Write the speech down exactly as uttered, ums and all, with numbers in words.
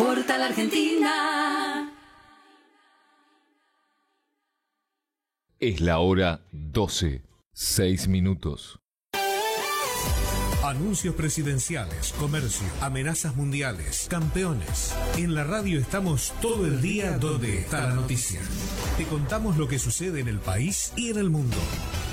Portal Argentina. Es la hora doce, seis minutos. Anuncios presidenciales, comercio, amenazas mundiales, campeones. En la radio estamos todo el día donde está la noticia. Te contamos lo que sucede en el país y en el mundo.